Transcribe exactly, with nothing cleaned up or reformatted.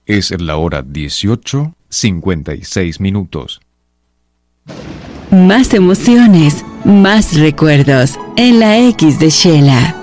Es la hora dieciocho, cincuenta y seis minutos. Más emociones, más recuerdos en la X de Shela.